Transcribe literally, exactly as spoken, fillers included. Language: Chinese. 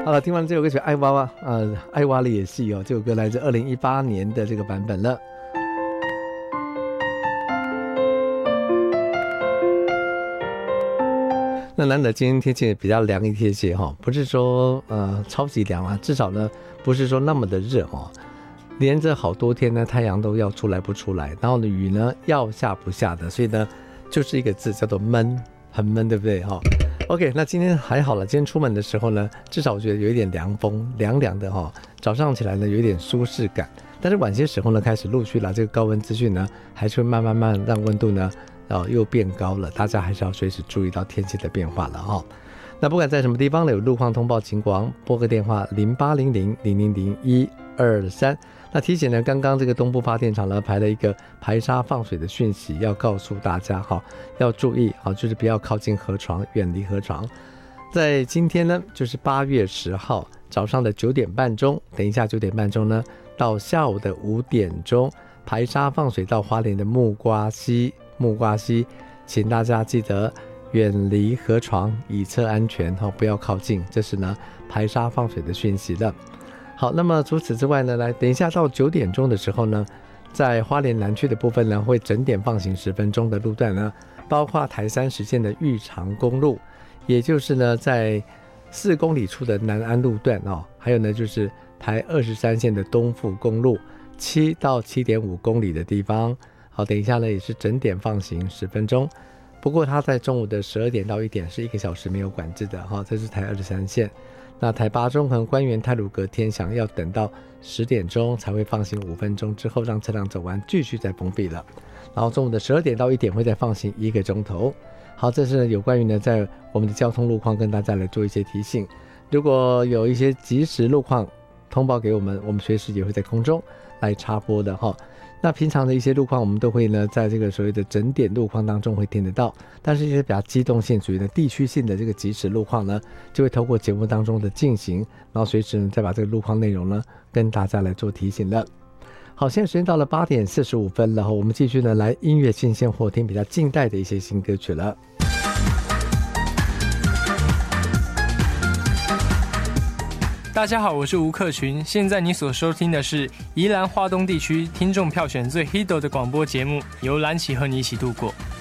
好了，听完这首歌曲《爱娃娃》，呃，爱娃里也戏哦，这首歌来自二零一八年的这个版本了。那难得今天天气比较凉一些些哈，不是说呃超级凉啊，至少呢不是说那么的热哦。连着好多天呢，太阳都要出来不出来，然后呢雨呢要下不下的，所以呢就是一个字叫做闷，很闷，对不对哈 ？OK， 那今天还好了，今天出门的时候呢，至少我觉得有一点凉风，凉凉的哈。早上起来呢有一点舒适感，但是晚些时候呢开始陆续啦，这个高温资讯呢还是会慢慢慢让温度呢。哦，又变高了，大家还是要随时注意到天气的变化了哈、哦。那不管在什么地方呢，有路况通报情况，拨个电话零八零零零零零一二三。那提醒呢，刚刚这个东部发电厂呢排了一个排沙放水的讯息，要告诉大家哈、哦，要注意哈、哦，就是不要靠近河床，远离河床。在今天呢，就是八月十号早上的九点半钟，等一下九点半钟呢，到下午的五点钟，排沙放水到花莲的木瓜溪。木瓜溪，请大家记得远离河床，以测安全，不要靠近。这是呢排沙放水的讯息了。好，那么除此之外呢，来等一下到九点钟的时候呢，在花莲南区的部分呢，会整点放行十分钟的路段呢，包括台三十线的玉长公路，也就是呢在四公里处的南安路段哦，还有呢就是台二十三线的东富公路七到七点五公里的地方。好，等一下呢也是整点放行十分钟，不过它在中午的十二点到一点是一个小时没有管制的哈，这是台二十三线。那台八中横官园太鲁阁天祥要等到十点钟才会放行五分钟之后让车辆走完，继续再封闭了。然后中午的十二点到一点会再放行一个钟头。好，这是有关于呢在我们的交通路况跟大家来做一些提醒。如果有一些即时路况通报给我们，我们随时也会在空中来插播的哈。那平常的一些路况我们都会呢在这个所谓的整点路况当中会听得到，但是一些比较机动性属于呢地区性的这个即时路况呢，就会透过节目当中的进行，然后随时呢再把这个路况内容呢跟大家来做提醒了。好，现在时间到了八点四十五分了，我们继续呢来音乐新鲜货，听比较近代的一些新歌曲了。 大家好，我是吴克群，现在你所收听的是宜兰花东地区听众票选最 Hito 的广播节目，由蓝旗和你一起度过。